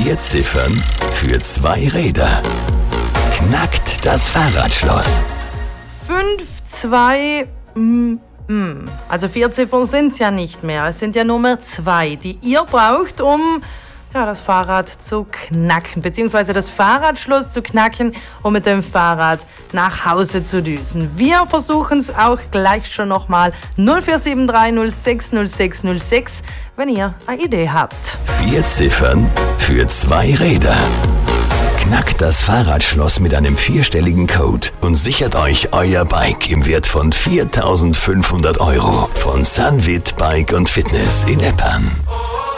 4 Ziffern für 2 Räder. Knackt das Fahrradschloss. 5, 2, Also 4 Ziffern sind es ja nicht mehr. Es sind ja Nummer 2, die ihr braucht, um das Fahrrad zu knacken, beziehungsweise das Fahrradschloss zu knacken, um mit dem Fahrrad nach Hause zu düsen. Wir versuchen es auch gleich schon nochmal. 0473 06 06 06, wenn ihr eine Idee habt. 4 Ziffern für 2 Räder. Knackt das Fahrradschloss mit einem 4-stelligen Code und sichert euch euer Bike im Wert von 4.500 € von Sunwit Bike und Fitness in Eppern.